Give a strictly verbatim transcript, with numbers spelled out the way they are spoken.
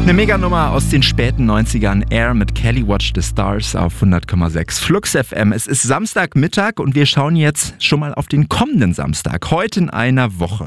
Eine Meganummer aus den späten neunzigern, Air mit Kelly Watch the Stars auf hundert Komma sechs Flux F M. Es ist Samstagmittag und wir schauen jetzt schon mal auf den kommenden Samstag, heute in einer Woche.